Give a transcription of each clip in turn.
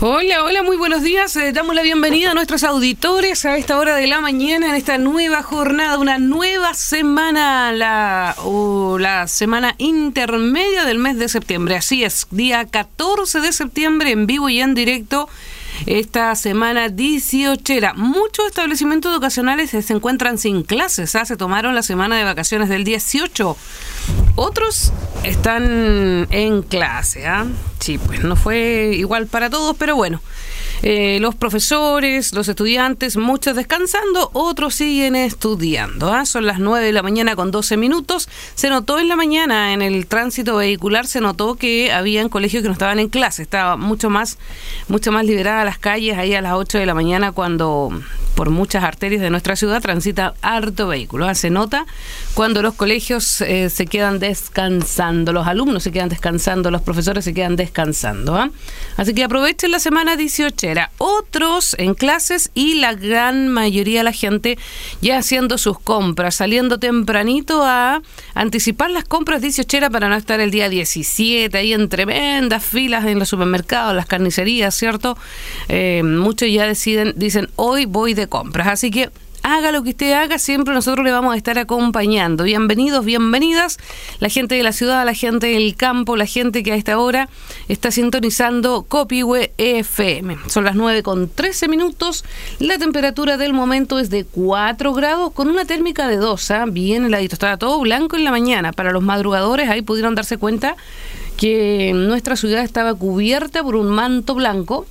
Hola, hola, muy buenos días. Damos la bienvenida a nuestros auditores a esta hora de la mañana, en esta nueva jornada, una nueva semana, la semana intermedia del mes de septiembre. Así es, día 14 de septiembre, en vivo y en directo, esta semana 18. Muchos establecimientos educacionales se encuentran sin clases, se tomaron la semana de vacaciones del 18. Otros están en clase, Sí, pues no fue igual para todos, pero bueno. Los profesores, los estudiantes, muchos descansando, otros siguen estudiando. Son las 9 de la mañana con 12 minutos. Se notó en la mañana, en el tránsito vehicular, se notó que habían colegios que no estaban en clase. Estaba mucho más liberada las calles ahí a las 8 de la mañana, cuando por muchas arterias de nuestra ciudad transita harto vehículo. Se nota cuando los colegios se quedan descansando, los alumnos se quedan descansando, los profesores se quedan descansando. Así que aprovechen la semana 18. Otros en clases y la gran mayoría de la gente ya haciendo sus compras, saliendo tempranito a anticipar las compras 18 para no estar el día 17 ahí en tremendas filas en los supermercados, las carnicerías, ¿cierto? Muchos ya dicen hoy voy de compras, así que haga lo que usted haga, siempre nosotros le vamos a estar acompañando. Bienvenidos, bienvenidas, la gente de la ciudad, la gente del campo, la gente que a esta hora está sintonizando Copihue FM. Son las 9 con 13 minutos, la temperatura del momento es de 4 grados con una térmica de 2, bien heladito, estaba todo blanco en la mañana. Para los madrugadores ahí pudieron darse cuenta que nuestra ciudad estaba cubierta por un manto blanco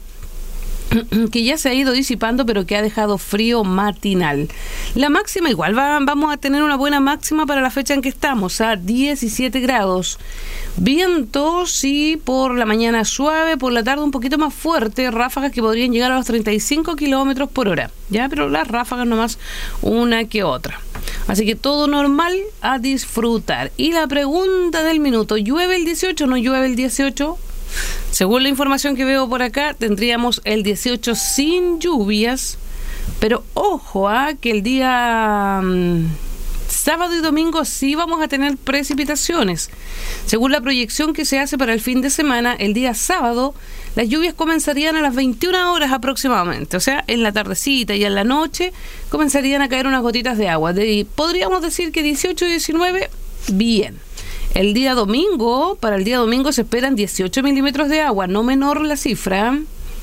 que ya se ha ido disipando, pero que ha dejado frío matinal. La máxima igual vamos a tener una buena máxima para la fecha en que estamos, a 17 grados. Viento, sí, por la mañana suave, por la tarde un poquito más fuerte, ráfagas que podrían llegar a los 35 kilómetros por hora, ya, pero las ráfagas nomás una que otra. Así que todo normal, a disfrutar. Y la pregunta del minuto, ¿llueve el 18 o no llueve el 18? Según la información que veo por acá, tendríamos el 18 sin lluvias, pero ojo, que el día sábado y domingo sí vamos a tener precipitaciones. Según la proyección que se hace para el fin de semana, el día sábado las lluvias comenzarían a las 21 horas aproximadamente, o sea, en la tardecita y en la noche comenzarían a caer unas gotitas de agua. Podríamos decir que 18 y 19, bien. Para el día domingo se esperan 18 milímetros de agua, no menor la cifra,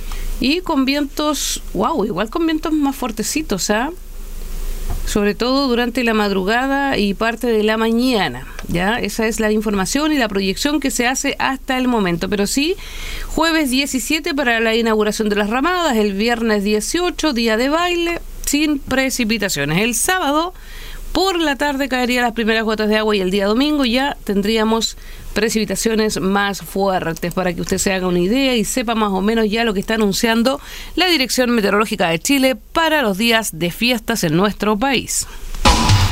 y con vientos, igual con vientos más fuertecitos, sobre todo durante la madrugada y parte de la mañana, ya, esa es la información y la proyección que se hace hasta el momento. Pero sí, jueves 17 para la inauguración de las ramadas, el viernes 18, día de baile, sin precipitaciones. El sábado por la tarde caerían las primeras gotas de agua y el día domingo ya tendríamos precipitaciones más fuertes, para que usted se haga una idea y sepa más o menos ya lo que está anunciando la Dirección Meteorológica de Chile para los días de fiestas en nuestro país.